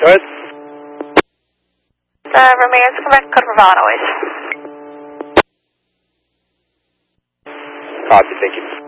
Go ahead. Ramirez, come back, code for volatile noise. Copy, thank you.